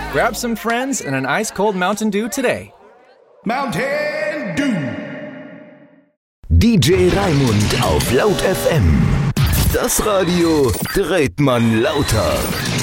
Grab some friends and an ice-cold Mountain Dew today. Mountain Dew. DJ Raimund auf Laut FM. Das Radio dreht man lauter.